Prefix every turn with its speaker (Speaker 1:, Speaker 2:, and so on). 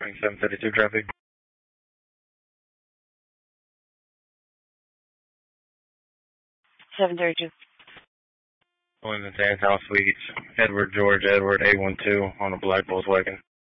Speaker 1: 732 traffic.
Speaker 2: Seven 32.
Speaker 1: Williams House Suites, Edward George Edward A12 on a black Volkswagen.